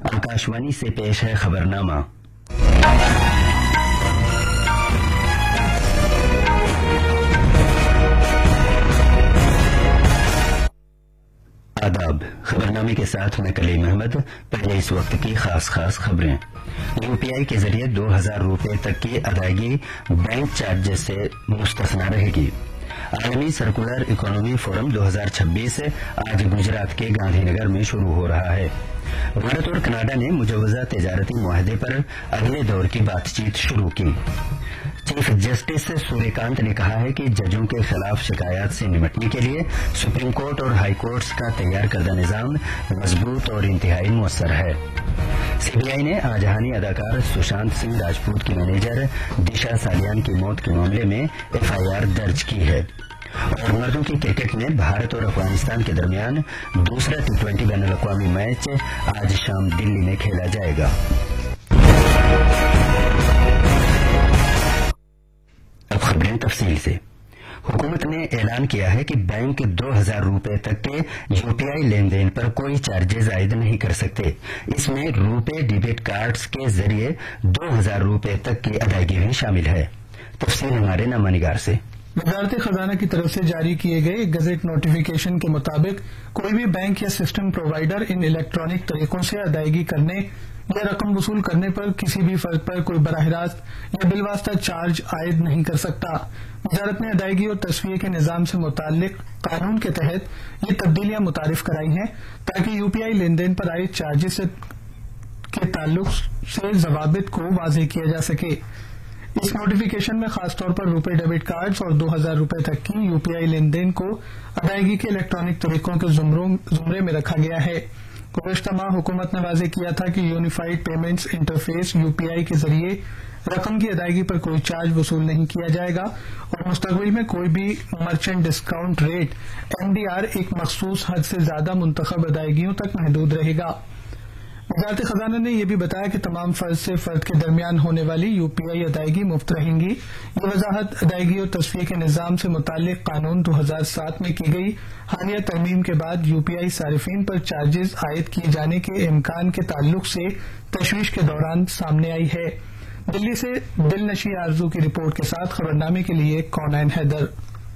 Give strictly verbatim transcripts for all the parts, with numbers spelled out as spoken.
आकाशवाणी से पेश है खबरनामा। आदाब। खबरनामे के साथ मैं कलीम अहमद। पहले इस वक्त की खास खास खबरें। यूपीआई के जरिए दो हजार रूपये तक की अदायगी बैंक चार्जेस से मुस्तस्ना रहेगी। आलमी सर्कुलर इकोनॉमी फोरम दो हजार छब्बीस आज गुजरात के गांधीनगर में शुरू हो रहा है। भारत और कनाडा ने मुजवजा तजारती मुआहदे पर अगले दौर की बातचीत शुरू की। चीफ जस्टिस सूर्यकांत ने कहा है कि जजों के खिलाफ शिकायत से निपटने के लिए सुप्रीम कोर्ट और हाई कोर्ट्स का तैयार करदा निजाम मजबूत और इंतहाई मुअस्सर है। सीबीआई ने आजहानी अदाकार सुशांत सिंह राजपूत की मैनेजर दिशा सालियान की मौत के मामले में एफआईआर दर्ज की है। और मर्दों की क्रिकेट में भारत और अफगानिस्तान के दरमियान दूसरा टी ट्वेंटी बैनुल अक़वामी मैच आज शाम दिल्ली में खेला जाएगा। अब खबरें तफसील से। हुकूमत ने ऐलान किया है कि बैंक दो हजार रूपये तक के यूपीआई लेन देन पर कोई चार्जेज आयद नहीं कर सकते। इसमें रूपे डेबिट कार्ड्स के जरिए दो हजार रूपये तक की अदायगी भी शामिल है। तफसील हमारे नामानिगार से। वजारत खजाना की तरफ से जारी किए गए गजट नोटिफिकेशन के मुताबिक कोई भी बैंक या सिस्टम प्रोवाइडर इन इलेक्ट्रॉनिक तरीकों से अदायगी करने या रकम वसूल करने पर किसी भी फर्द पर कोई बराह रास्त या बिलवास्ता चार्ज आयद नहीं कर सकता। वजारत ने अदायगी और तस्वीर के निजाम से मुताल्लिक कानून के तहत ये तब्दीलियां मुतारिफ कराई हैं ताकि यूपीआई लेन देन पर आयद चार्जेस के ताल्लुक से जवाबित को वाज़ेह किया जा सके। इस नोटिफिकेशन में खासतौर पर रुपे डेबिट कार्ड्स और दो हजार रूपये तक की यूपीआई लेन देन को अदायगी के इलेक्ट्रॉनिक तरीकों के जुमरे में रखा गया है। गुज़श्ता माह हुकूमत ने वाज़ेह किया था कि यूनिफाइड पेमेंट्स इंटरफेस यूपीआई के जरिए रकम की अदायगी पर कोई चार्ज वसूल नहीं किया जाएगा और मुस्तक़बिल में कोई भी मर्चेंट डिस्काउंट रेट एमडीआर एक मखसूस हद से ज्यादा मुंतखब अदायगियों तक महदूद रहेगा। वजारत खजाना ने यह भी बताया कि तमाम फर्द से फर्द के दरमियान होने वाली यूपीआई अदायगी मुफ्त रहेंगी। ये वजाहत अदायगी और तस्वीर के निजाम से मुताल्लिक कानून दो हजार सात में की गई हालिया तरमीम के बाद यूपीआई सारिफीन पर चार्जेस आयद किए जाने के इम्कान के ताल्लुक से तशवीश के दौरान सामने आई है। दिल्ली से दिलनशी आरजू की रिपोर्ट के साथ खबरनामे के लिए कौनैन हैदर।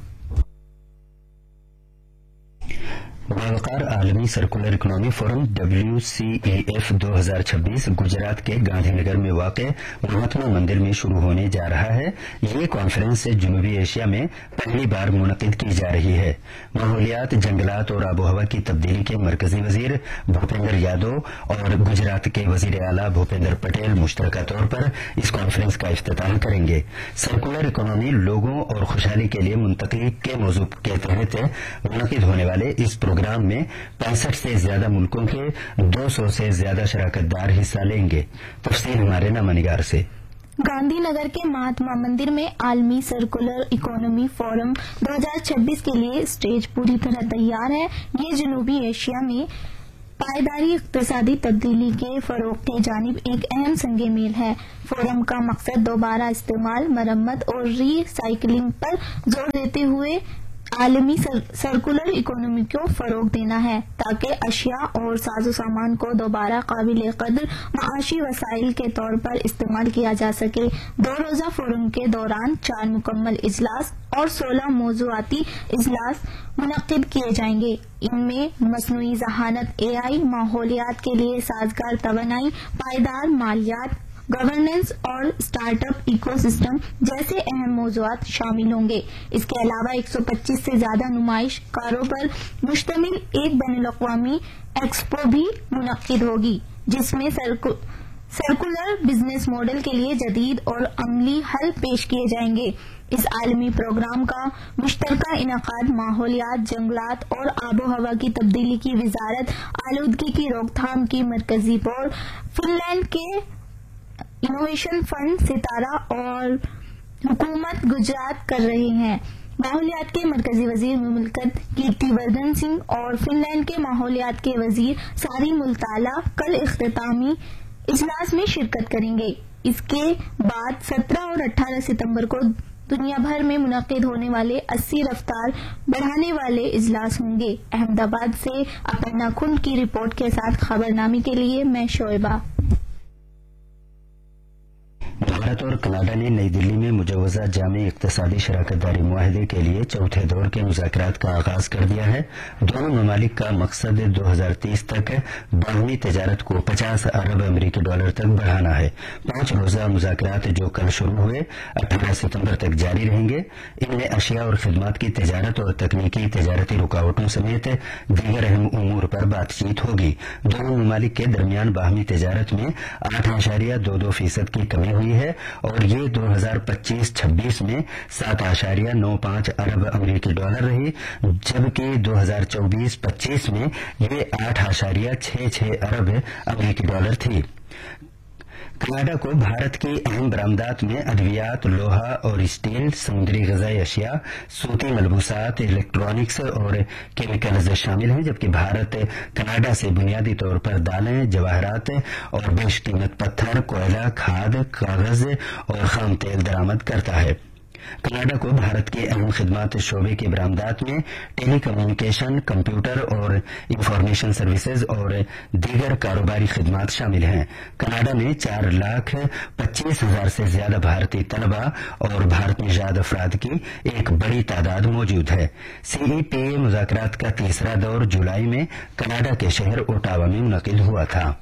बावकार आलमी circular economy forum W C E F दो हजार छब्बीस गुजरात के गांधीनगर में वाक़ महात्मा मंदिर में शुरू होने जा रहा है। ये कॉन्फ्रेंस जनूबी एशिया में पहली बार मुनक़िद की जा रही है। माहौलियात, जंगलात और आबोहवा की तब्दीली के मरकजी वजीर भूपेंद्र यादव और गुजरात के वजीर आला भूपेंद्र पटेल मुश्तरका तौर पर इस कॉन्फ्रेंस का इफ्तिताह करेंगे। सर्कुलर इकोनॉमी लोगों और खुशहाली के लिए मुंतकली के मौजू के तहत मुनक़िद होने वाले इस प्रोग्राम में पैंसठ से ज्यादा मुल्कों के दो सौ से ज्यादा शराकतदार हिस्सा लेंगे। तफसील हमारे नामानिगार से। गांधीनगर के महात्मा मंदिर में आलमी सर्कुलर इकोनॉमी फोरम दो हजार छब्बीस के लिए स्टेज पूरी तरह तैयार है। ये जनूबी एशिया में पायदारी इक्तिसादी तब्दीली के फरोग की जानिब एक अहम संगे मील है। फोरम का मकसद दोबारा इस्तेमाल, मरम्मत और री साइकिलिंग पर जोर देते हुए आलमी सर, सर्कुलर इकोनॉमी को फरोग देना है ताकि अशिया और साजो सामान को दोबारा काबिल कदर माशी वसाइल के तौर पर इस्तेमाल किया जा सके। दो रोजा फोरम के दौरान चार मुकम्मल इजलास और सोलह मौजुआती इजलास मुनक्किद किए जाएंगे। इनमें मसनूई जहानत, एआई, माहौलियात के लिए साजगार तवानाई, पायदार मालियात, गवर्नेंस और स्टार्टअप इकोसिस्टम जैसे अहम मौज़ूआत शामिल होंगे। इसके अलावा एक सौ पच्चीस से ज्यादा नुमाइशकारों पर मुश्तमिल एक बैनुल-अक़वामी एक्सपो भी मुनक्किद होगी जिसमें सर्कु, सर्कुलर बिजनेस मॉडल के लिए जदीद और अमली हल पेश किए जाएंगे। इस आलमी प्रोग्राम का मुश्तरका इनकाद माहौलियात, जंगलात और आबो हवा की तब्दीली की वजारत, आलूदगी की रोकथाम की मरकजी बोर्ड, फिनलैंड के इनोवेशन फंड, सितारा और हुकूमत गुजरात कर रहे हैं। माहौलियात के मरकजी वजीर मुमलकत कीर्तिवर्धन सिंह और फिनलैंड के माहौलियात के वजीर सारी मुल्ताला कल इख्तितामी इजलास में शिरकत करेंगे। इसके बाद सत्रह और अठारह सितंबर को دنیا بھر میں منعقد ہونے والے اسی رفتار بڑھانے والے اجلاس ہوں گے۔ احمد آباد سے اپرنا کھنڈ کی رپورٹ کے ساتھ خبرنامے کے لیے میں شعیبہ۔ بھارت اور کینیڈا نے نئی دلی میں مجوزہ جامع اقتصادی شراکت داری معاہدے کے لیے چوتھے دور کے مذاکرات کا آغاز کر دیا ہے۔ دونوں ممالک کا مقصد دو ہزار تیس تک باہمی تجارت کو پچاس ارب امریکی ڈالر تک بڑھانا ہے۔ پانچ روزہ مذاکرات جو کل شروع ہوئے اٹھارہ ستمبر تک جاری رہیں گے۔ ان میں اشیاء اور خدمات کی تجارت اور تکنیکی تجارتی رکاوٹوں سمیت دیگر اہم امور پر بات چیت ہوگی۔ دونوں ممالک کے درمیان باہمی تجارت میں آٹھ اشاریہ دو دو فیصد کی کمی ہوئی ہے اور یہ دو ہزار پچیس چھبیس میں سات اشاریہ نو پانچ ارب امریکی ڈالر رہی، جبکہ دو ہزار چوبیس پچیس میں یہ آٹھ اشاریہ چھ چھ ارب امریکی ڈالر تھی۔ کینیڈا کو بھارت کی اہم برآمدات میں ادویات، لوہا اور اسٹیل، سمندری غذائی اشیاء، صوتی ملبوسات، الیکٹرانکس اور کیمیکلز شامل ہیں، جبکہ بھارت کینیڈا سے بنیادی طور پر دالیں، جواہرات اور بیش قیمت پتھر، کوئلہ، کھاد، کاغذ اور خام تیل درآمد کرتا ہے۔ کینیڈا کو بھارت کے اہم خدمات شعبے کی برآمدات میں ٹیلی کمیونیکیشن، کمپیوٹر اور انفارمیشن سروسز اور دیگر کاروباری خدمات شامل ہیں۔ کینیڈا میں چار لاکھ پچیس ہزار سے زیادہ بھارتی طلبہ اور بھارت میں نژاد افراد کی ایک بڑی تعداد موجود ہے۔ سی ای پی اے مذاکرات کا تیسرا دور جولائی میں کینیڈا کے شہر اوٹاوا میں منعقد ہوا تھا۔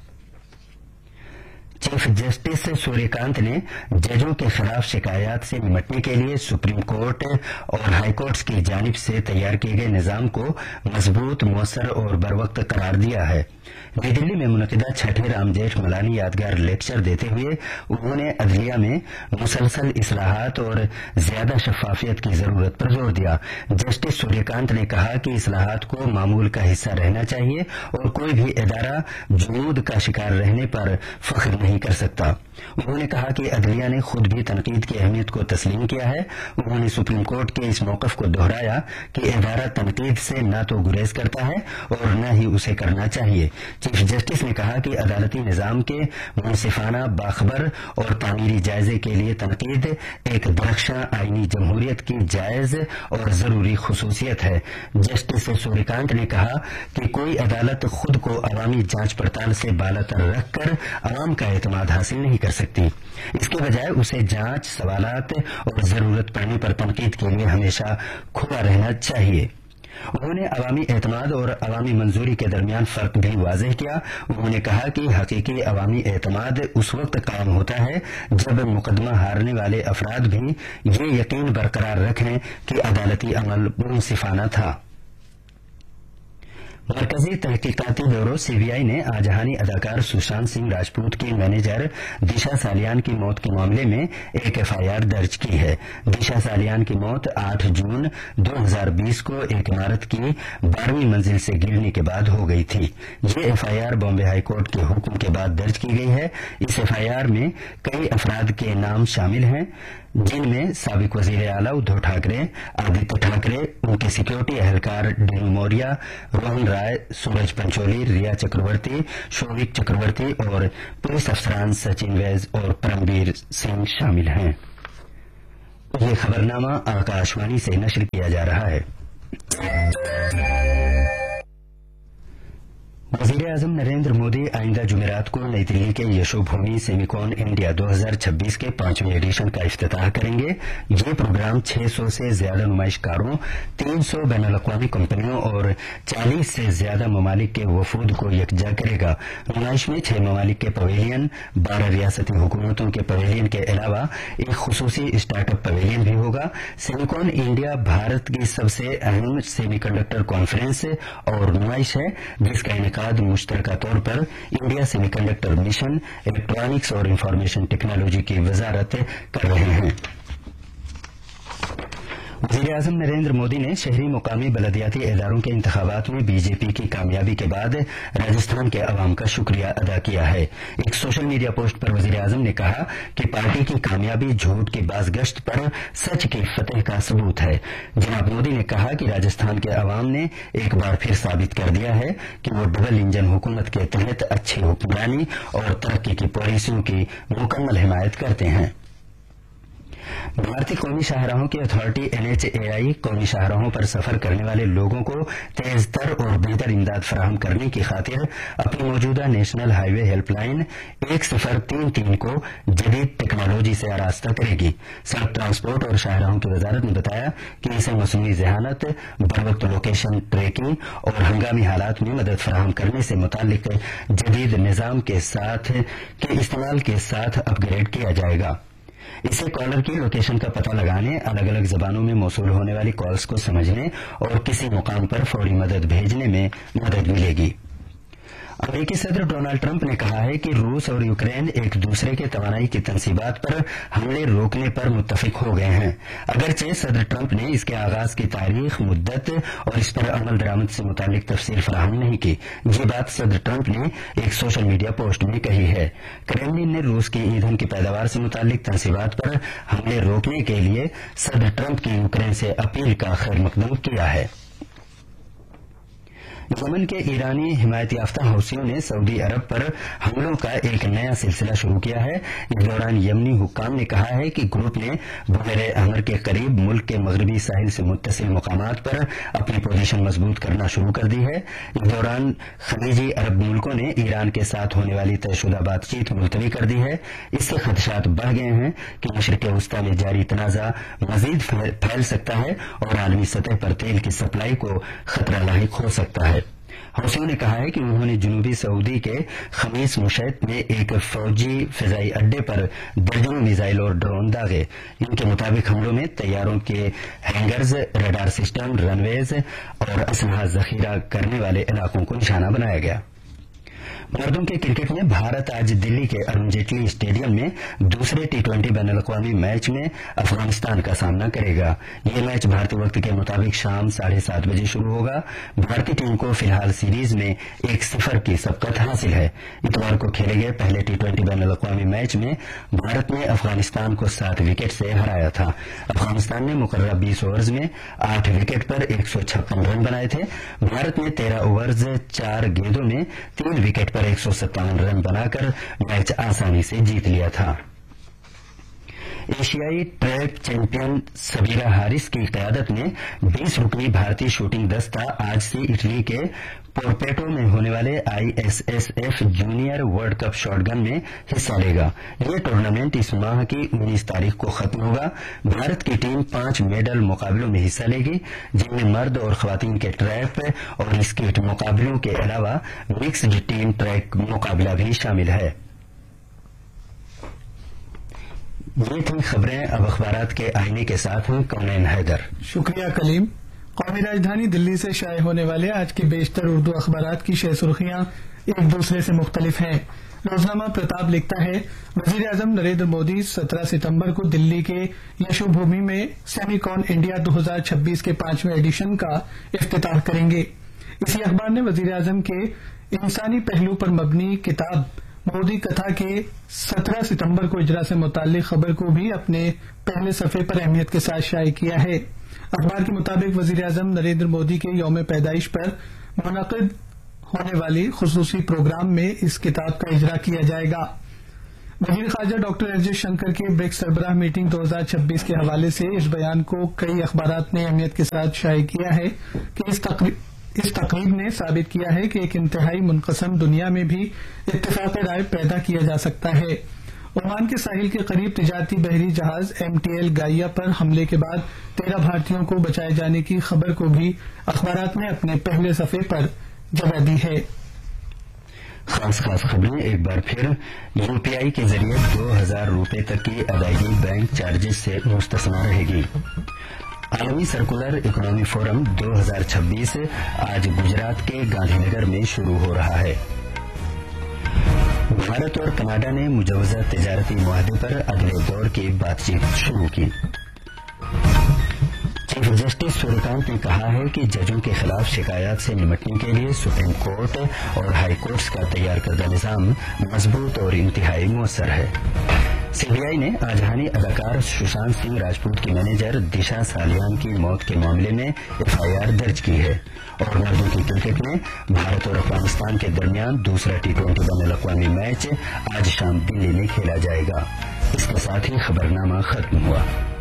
چیف جسٹس سوریہ کانت نے ججوں کے خلاف شکایات سے نمٹنے کے لیے سپریم کورٹ اور ہائی کورٹس کی جانب سے تیار کیے گئے نظام کو مضبوط، مؤثر اور بروقت قرار دیا ہے۔ نئی دلی میں منعقدہ چھٹے رام جیٹھ ملانی یادگار لیکچر دیتے ہوئے انہوں نے عدلیہ میں مسلسل اصلاحات اور زیادہ شفافیت کی ضرورت پر زور دیا۔ جسٹس سوریہ کانت نے کہا کہ اصلاحات کو معمول کا حصہ رہنا چاہیے اور کوئی بھی ادارہ جمود کا شکار رہنے پر فخر نہیں کر سکتا۔ انہوں نے کہا کہ عدلیہ نے خود بھی تنقید کی اہمیت کو تسلیم کیا ہے۔ انہوں نے سپریم کورٹ کے اس موقف کو دہرایا کہ ادارہ تنقید سے نہ تو گریز کرتا ہے اور نہ ہی اسے کرنا چاہیے۔ چیف جسٹس نے کہا کہ عدالتی نظام کے منصفانہ، باخبر اور تعمیری جائزے کے لیے تنقید ایک درخشاں آئینی جمہوریت کی جائز اور ضروری خصوصیت ہے۔ جسٹس سوریہ کانت نے کہا کہ کوئی عدالت خود کو عوامی جانچ پڑتال سے بالاتر رکھ کر عوام کا اعتماد حاصل نہیں کر سکتی۔ اس کے بجائے اسے جانچ، سوالات اور ضرورت پڑنے پر تنقید کے لیے ہمیشہ کھلا رہنا چاہیے۔ انہوں نے عوامی اعتماد اور عوامی منظوری کے درمیان فرق بھی واضح کیا۔ انہوں نے کہا کہ حقیقی عوامی اعتماد اس وقت قائم ہوتا ہے جب مقدمہ ہارنے والے افراد بھی یہ یقین برقرار رکھیں کہ عدالتی عمل منصفانہ تھا۔ مرکزی تحقیقاتی بیورو سی بی آئی نے آجہانی اداکار سشانت سنگھ راجپوت کی مینیجر دیشا سالیان کی موت کے معاملے میں ایک ایف آئی آر درج کی ہے۔ دیشا سالیان کی موت آٹھ جون دو ہزار بیس کو ایک عمارت کی بارہویں منزل سے گرنے کے بعد ہو گئی تھی۔ یہ F I R Bombay high court کے حکم کے بعد درج کی گئی ہے۔ اس ایف آئی آر میں کئی افراد کے نام شامل ہیں، جن میں سابق وزیر اعلیٰ ادھو ٹھاکرے، آدتیہ ٹھاکرے، ان کے سیکیورٹی اہلکار ڈینو موریا، روہن رائے، سورج پنچولی، ریا چکرورتی، شووک چکرورتی اور پولیس افسران سچن ویز اور پرمبیر سنگھ شامل ہیں۔ یہ خبرنامہ آکاشوانی سے نشر کیا جا رہا ہے۔ وزیر اعظم نریندر مودی آئندہ جمعرات کو نئی دلی کے یشو بھومی سیمیکون انڈیا دو ہزار چھبیس کے پانچویں ایڈیشن کا افتتاح کریں گے۔ یہ پروگرام چھ سو سے زیادہ نمائش کاروں، تین سو بین الاقوامی کمپنیوں اور چالیس سے زیادہ ممالک کے وفود کو یکجا کرے گا۔ نمائش میں چھ ممالک کے پویلین، بارہ ریاستی حکومتوں کے پویلین کے علاوہ ایک خصوصی اسٹارٹ اپ پویلین بھی ہوگا۔ سیمیکون انڈیا بھارت کی سب سے اہم سیمی کنڈکٹر کانفرنس اور نمائش ہے، جس کا انعقاد مشترکہ طور پر India semi conductor mission, electronics اور انفارمیشن ٹیکنالوجی کی وزارت کر رہے ہیں۔ وزیر اعظم نریندر مودی نے شہری مقامی بلدیاتی اداروں کے انتخابات میں بی جے پی کی کامیابی کے بعد راجستھان کے عوام کا شکریہ ادا کیا ہے۔ ایک سوشل میڈیا پوسٹ پر وزیر اعظم نے کہا کہ پارٹی کی کامیابی جھوٹ کی بازگشت پر سچ کی فتح کا ثبوت ہے۔ جناب مودی نے کہا کہ راجستھان کے عوام نے ایک بار پھر ثابت کر دیا ہے کہ وہ ڈبل انجن حکومت کے تحت اچھی حکمرانی اور ترقی کی پالیسیوں کی مکمل حمایت کرتے ہیں۔ بھارتی قومی شاہراہوں کی اتھارٹی این ایچ اے آئی قومی شاہراہوں پر سفر کرنے والے لوگوں کو تیز تر اور بہتر امداد فراہم کرنے کی خاطر اپنی موجودہ نیشنل ہائی وے ہیلپ لائن ایک صفر تین تین کو جدید ٹیکنالوجی سے آراستہ کرے گی۔ سڑک ٹرانسپورٹ اور شاہراہوں کی وزارت نے بتایا کہ اسے مصنوعی ذہانت، بروقت لوکیشن ٹریکنگ اور ہنگامی حالات میں مدد فراہم کرنے سے متعلق جدید نظام کے ساتھ کے استعمال کے ساتھ اپ گریڈ کیا جائے گا۔ اس سے کالر کی لوکیشن کا پتہ لگانے، الگ الگ زبانوں میں موصول ہونے والی کالز کو سمجھنے اور کسی مقام پر فوری مدد بھیجنے میں مدد ملے گی۔ امریکی صدر ڈونلڈ ٹرمپ نے کہا ہے کہ روس اور یوکرین ایک دوسرے کے توانائی کی تنصیبات پر حملے روکنے پر متفق ہو گئے ہیں۔ اگرچہ صدر ٹرمپ نے اس کے آغاز کی تاریخ، مدت اور اس پر عمل درآمد سے متعلق تفصیل فراہم نہیں کی۔ یہ بات صدر ٹرمپ نے ایک سوشل میڈیا پوسٹ میں کہی ہے۔ کرملن نے روس کی ایندھن کی پیداوار سے متعلق تنصیبات پر حملے روکنے کے لیے صدر ٹرمپ کی یوکرین سے اپیل کا خیر مقدم کیا ہے۔ یمن کے ایرانی حمایت یافتہ حوثیوں نے سعودی عرب پر حملوں کا ایک نیا سلسلہ شروع کیا ہے۔ اس دوران یمنی حکام نے کہا ہے کہ گروپ نے بحیرہ احمر کے قریب ملک کے مغربی ساحل سے متصل مقامات پر اپنی پوزیشن مضبوط کرنا شروع کر دی ہے۔ اس دوران خلیجی عرب ملکوں نے ایران کے ساتھ ہونے والی طے شدہ بات چیت ملتوی کر دی ہے۔ اس سے خدشات بڑھ گئے ہیں کہ مشرق وسطی میں جاری تنازع مزید پھیل سکتا ہے اور عالمی سطح پر تیل کی سپلائی کو خطرہ لاحق ہو سکتا ہے۔ حوثیوں نے کہا ہے کہ انہوں نے جنوبی سعودی کے خمیس مشیط میں ایک فوجی فضائی اڈے پر درجنوں میزائل اور ڈرون داغے۔ ان کے مطابق حملوں میں طیاروں کے ہینگرز، ریڈار سسٹم، رن ویز اور اسلحہ ذخیرہ کرنے والے علاقوں کو نشانہ بنایا گیا۔ مردوں کے کرکٹ میں بھارت آج دلی کے ارون جیٹلی اسٹیڈیم میں دوسرے ٹی ٹوینٹی بین الاقوامی میچ میں افغانستان کا سامنا کرے گا۔ یہ میچ بھارتی وقت کے مطابق شام ساڑھے سات بجے شروع ہوگا۔ بھارتی ٹیم کو فی الحال سیریز میں ایک صفر کی سبقت حاصل ہے۔ اتوار کو کھیلے گئے پہلے ٹی ٹوینٹی بین الاقوامی میچ میں بھارت نے افغانستان کو سات وکٹ سے ہرایا تھا۔ افغانستان نے مقررہ بیس اوورز میں آٹھ وکٹ پر ایک سو چھپن رن بنائے تھے۔ بھارت نے تیرہ اوورز چار گیندوں میں تین وکٹ پر ایک سو ستاون رن بنا کر میچ آسانی سے جیت لیا تھا۔ ایشیائی ٹریک چیمپئن سبیرا ہارس کی قیادت میں بیس رکنی بھارتی شوٹنگ دستہ آج سے اٹلی کے پورپیٹو میں ہونے والے I S S F junior world cup shot گن میں حصہ لے گا۔ یہ ٹورنامنٹ اس ماہ کی انیس تاریخ کو ختم ہوگا۔ بھارت کی ٹیم پانچ میڈل مقابلوں میں حصہ لے گی، جن میں مرد اور خواتین کے ٹریپ اور اسکیٹ مقابلوں کے علاوہ مکسڈ ٹیم ٹریک مقابلہ بھی شامل ہے۔ یہ تھی خبریں۔ اب اخبارات کے آئینے کے ساتھ ہیں کونین حیدر۔ شکریہ کلیم۔ قومی راجدھانی دلی سے شائع ہونے والے آج کے بیشتر اردو اخبارات کی شہ سرخیاں ایک دوسرے سے مختلف ہیں۔ روزنامہ پرتاپ لکھتا ہے، وزیر اعظم نریندر مودی سترہ ستمبر کو دلی کے یشو بھومی میں سیمی کون انڈیا دو ہزار چھبیس کے پانچویں ایڈیشن کا افتتاح کریں گے۔ اسی اخبار نے وزیر اعظم کے انسانی پہلو پر مبنی کتاب مودی کتھا کے سترہ ستمبر کو اجرا سے متعلق خبر کو بھی اپنے پہلے صفحے پر اہمیت کے ساتھ شائع کیا ہے۔ اخبار کے مطابق وزیر اعظم نریندر مودی کے یوم پیدائش پر منعقد ہونے والی خصوصی پروگرام میں اس کتاب کا اجرا کیا جائے گا۔ وزیر خارجہ ڈاکٹر ایس جے شنکر کے برکس سربراہ میٹنگ دو ہزار چھبیس کے حوالے سے اس بیان کو کئی اخبارات نے اہمیت کے ساتھ شائع کیا ہے کہ اس تقریب اس تقریب نے ثابت کیا ہے کہ ایک انتہائی منقسم دنیا میں بھی اتفاق رائے پیدا کیا جا سکتا ہے۔ عمان کے ساحل کے قریب تجارتی بحری جہاز ایم ٹی ایل گائیا پر حملے کے بعد تیرہ بھارتیوں کو بچائے جانے کی خبر کو بھی اخبارات نے اپنے پہلے صفحے پر جگہ دی ہے۔ خاص خاص خبریں ایک بار پھر۔ یو پی آئی کے ذریعے دو ہزار روپے تک کی ادائیگی بینک چارجز سے مستثنی رہے گی۔ عالمی سرکولر اکنامی فورم دو ہزار چھبیس آج گجرات کے گاندھی نگر میں شروع ہو رہا ہے۔ بھارت اور کینیڈا نے مجوزہ تجارتی معاہدے پر اگلے دور کی بات چیت شروع کی۔ چیف جسٹس سوریکانت نے کہا ہے کہ ججوں کے خلاف شکایات سے نمٹنے کے لیے سپریم کورٹ اور ہائی کورٹس کا تیار کردہ نظام مضبوط اور انتہائی مؤثر ہے۔ سی بی آئی نے آجہانی اداکار سشانت سنگھ راجپوت کی مینیجر دشا سالیان کی موت کے معاملے میں ایف آئی آر درج کی ہے۔ اور مردوں کی کرکٹ میں بھارت اور افغانستان کے درمیان دوسرا ٹی ٹوینٹی بین الاقوامی میچ آج شام دلی میں کھیلا جائے گا۔ اس کے ساتھ ہی خبرنامہ ختم ہوا.